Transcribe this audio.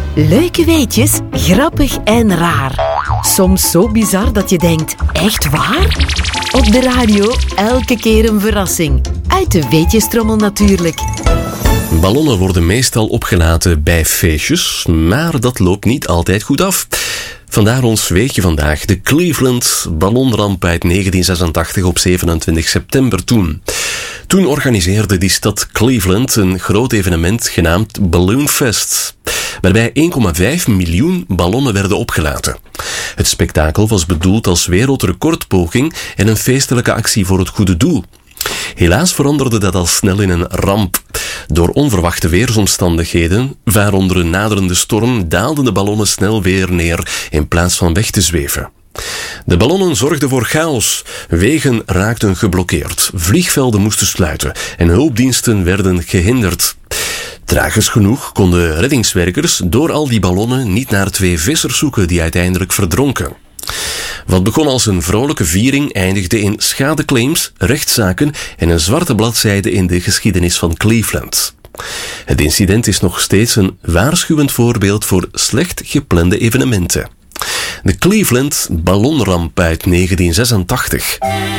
Leuke weetjes, grappig en raar. Soms zo bizar dat je denkt, echt waar? Op de radio elke keer een verrassing. Uit de weetjestrommel natuurlijk. Ballonnen worden meestal opgelaten bij feestjes, maar dat loopt niet altijd goed af. Vandaar ons weetje vandaag, de Cleveland ballonramp uit 1986 op 27 september toen. Toen organiseerde die stad Cleveland een groot evenement genaamd Balloon Fest, waarbij 1,5 miljoen ballonnen werden opgelaten. Het spektakel was bedoeld als wereldrecordpoging en een feestelijke actie voor het goede doel. Helaas veranderde dat al snel in een ramp. Door onverwachte weersomstandigheden, waaronder een naderende storm, daalden de ballonnen snel weer neer in plaats van weg te zweven. De ballonnen zorgden voor chaos. Wegen raakten geblokkeerd, vliegvelden moesten sluiten en hulpdiensten werden gehinderd. Tragisch genoeg konden reddingswerkers door al die ballonnen niet naar 2 vissers zoeken die uiteindelijk verdronken. Wat begon als een vrolijke viering eindigde in schadeclaims, rechtszaken en een zwarte bladzijde in de geschiedenis van Cleveland. Het incident is nog steeds een waarschuwend voorbeeld voor slecht geplande evenementen. De Cleveland ballonramp uit 1986.